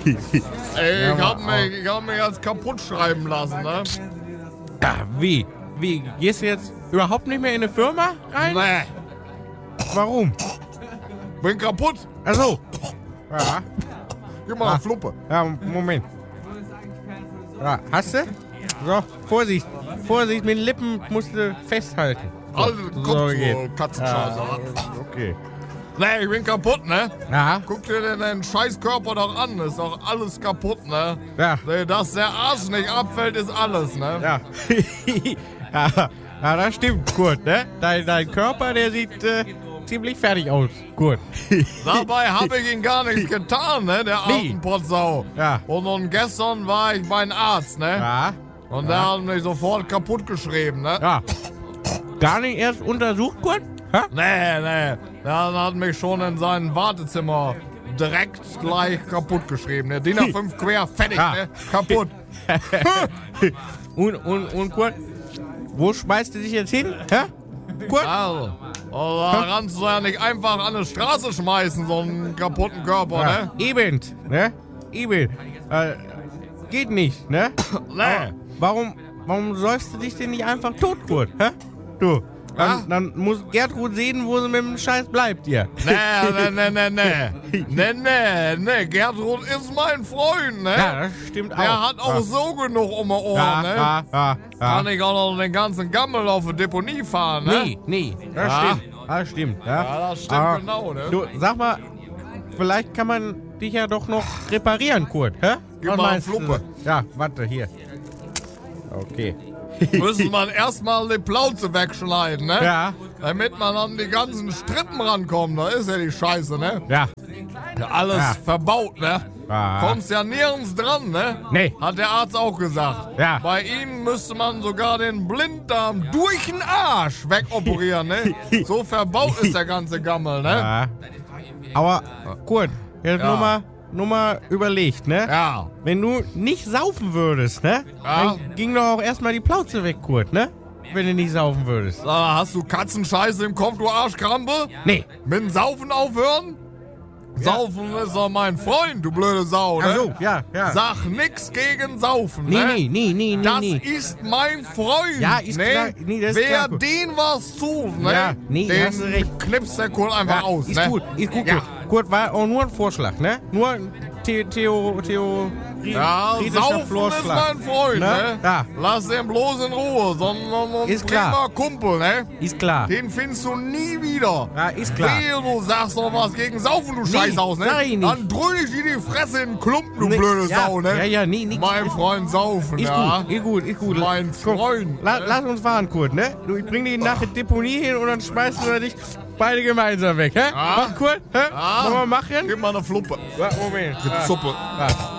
Ey, ich hab mich jetzt kaputt schreiben lassen, ne? Ja, wie? Wie? Gehst du jetzt überhaupt nicht mehr in eine Firma rein? Nee, Warum? bin kaputt. Ach so. Ja. Gib mal eine Fluppe. Ja, Moment. Ja, hast du? So, Vorsicht. Vorsicht, mit den Lippen musst du festhalten. Alter, So so geht. Katzenscheiße. Okay. Nee, ich bin kaputt, ne? Ja. Guck dir den Scheißkörper doch an, ist doch alles kaputt, ne? Ja. Nee, dass der Arsch nicht abfällt, ist alles, ne? Ja. Ja, das stimmt, Kurt, ne? Dein Körper, der sieht ziemlich fertig aus, Kurt. Dabei habe ich ihn gar nichts getan, ne? Der Nee. alten Potsau. Ja. Und gestern war ich beim Arzt, ne? Ja. Und der hat mich sofort kaputt geschrieben, ne? Ja. Gar nicht erst untersucht, Kurt? Hä? Nee. Der hat mich schon in sein Wartezimmer direkt gleich kaputt geschrieben. Ne? DIN A5 quer, fertig, Ja. ne? Kaputt. Und Kurt, wo schmeißt du dich jetzt hin? Hä? Kurt? Also, da kannst du ja nicht einfach an die Straße schmeißen, so einen kaputten Körper, ne? Eben, ne? Eben. Geht nicht, ne? Nee. Warum säufst du dich denn nicht einfach tot, Kurt? Hä? Du. Dann muss Gertrud sehen, wo sie mit dem Scheiß bleibt hier. Nee. Gertrud ist mein Freund, ne? Ja, das stimmt auch. Der hat auch so genug um die Ohren, ne? Ja. Kann ich auch noch den ganzen Gammel auf die Deponie fahren, ne? Nee. Das Ja. stimmt. Das stimmt, ja. Ja, das stimmt genau, ne? Du, sag mal, vielleicht kann man dich ja doch noch reparieren, Kurt, hä? Gib Was mal eine meinst du? Fluppe. Ja, warte, hier. Okay. Müssen man erstmal die Plauze wegschneiden, ne? Ja. Damit man an die ganzen Strippen rankommt, da ist ja die Scheiße, ne? Ja. Ja, alles Ja. verbaut, ne? Ah. Kommst ja nirgends dran, ne? Nee. Hat der Arzt auch gesagt. Ja. Bei ihm müsste man sogar den Blinddarm durch den Arsch wegoperieren, ne? So verbaut ist der ganze Gammel, ne? Ja. Aber, Kurt, jetzt Ja. nur mal überlegt, ne? Ja. Wenn du nicht saufen würdest, ne? Ja. Dann ging doch auch erstmal die Plauze weg, Kurt, ne? Wenn du nicht saufen würdest. Hast du Katzenscheiße im Kopf, du Arschkrampe? Nee. Mit dem Saufen aufhören? Saufen ist doch mein Freund, du blöde Sau, ne? Ach so, ja. Sag nix gegen Saufen, ne? Nee. Das ist mein Freund. Ja, ist ne? klar. Nee, das ist Wer klar. den was zu, ne? Ja, nee, den hast du recht. knipst der Kurt einfach aus, ist ne? gut, Ja. Kurt. Kurt war auch nur ein Vorschlag, ne? Nur ein theoretischer Saufen Vorschlag. ist mein Freund, ne? Ja. Lass den bloß in Ruhe, sondern ein Ist klar. prima Kumpel, ne? Ist klar. Den findest du nie wieder. Ja, ist klar. Wehe, du sagst noch was gegen Saufen, du Scheißhaus, ne? sag ich nicht. Dann drüll ich dir die Fresse in den Klumpen, du Nee, blöde ja, Sau, ne? ja, nee, nix. Mein Freund Saufen, Ist ja. gut. Mein Komm, Freund. Lass uns fahren, Kurt, ne? Du, ich bring dich nach der Deponie hin und dann schmeißen wir dich beide gemeinsam weg, hä? Ja. Mach, Kurt, hä? Ja. Wollen wir machen? Gib mal eine Fluppe. Ja, Moment. Suppe. Ja.